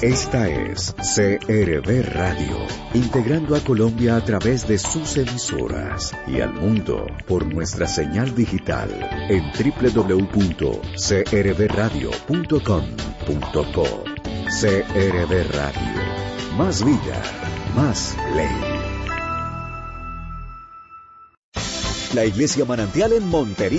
Esta es CRB Radio, integrando a Colombia a través de sus emisoras y al mundo por nuestra señal digital en www.crbradio.com.co. CRB Radio, más vida, más ley. La Iglesia Manantial en Montería